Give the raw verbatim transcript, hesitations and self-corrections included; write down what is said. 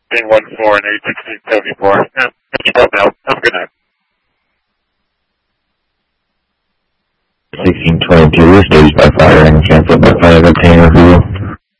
fifteen one four and eight sixteen seventy-four. Yeah, it's about now. Have a good night. sixteen twenty-two, staged by fire and canceled by fire, obtain review.